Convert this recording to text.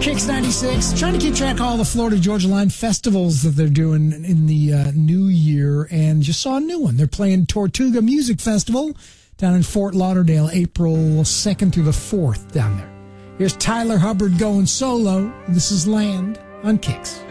Kicks 96, trying to keep track of all the Florida Georgia Line festivals that they're doing in the new year, and just saw a new one. They're playing Tortuga Music Festival down in Fort Lauderdale, April 2nd through the 4th down there. Here's Tyler Hubbard going solo. This is Land on Kicks.